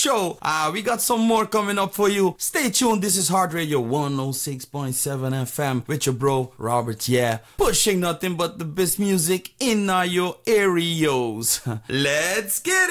show. We got some more coming up for you. Stay tuned. This is Heart Radio 106.7 FM with your bro, Robert. Yeah, pushing nothing but the best music in your areas. Let's get